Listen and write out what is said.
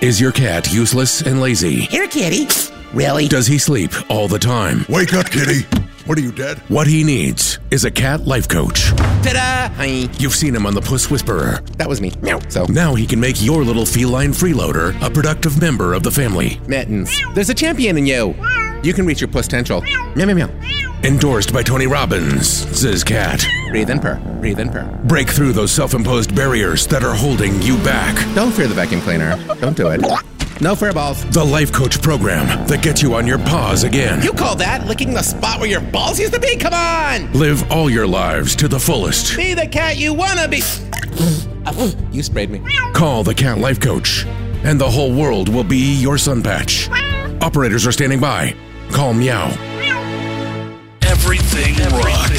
Is your cat useless and lazy? Here, kitty. Really? Does he sleep all the time? Wake up, kitty. What are you, dead? What he needs is a cat life coach. Ta-da! Hi. You've seen him on The Puss Whisperer. That was me. Meow. So, Now he can make your little feline freeloader a productive member of the family. mittens. There's a champion in you. You can reach your potential. Meow, meow, meow. Endorsed by Tony Robbins, says cat. Breathe and purr. Breathe and purr. Break through those self-imposed barriers that are holding you back. Don't fear the vacuum cleaner. Don't do it. No fur balls. The Life Coach program that gets you on your paws again. You call that licking the spot where your balls used to be? Come on! Live all your lives to the fullest. Be the cat you wanna be. You sprayed me. Call the Cat Life Coach, and the whole world will be your sun patch. Operators are standing by. Call Meow. Everything rocks.